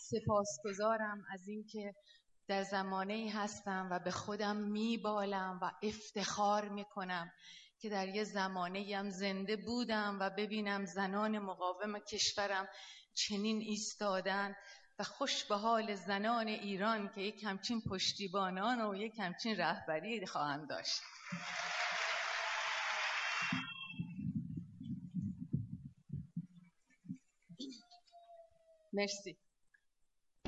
سپاسگزارم از اینکه در زمانه‌ای هستم و به خودم میبالم و افتخار میکنم که در یه زمانه‌ای هم زنده بودم و ببینم زنان مقاوم کشورم چنین ایستادن و خوش به حال زنان ایران که یک همچین پشتیبانان و یک همچین رهبری خواهند داشت. مرسی.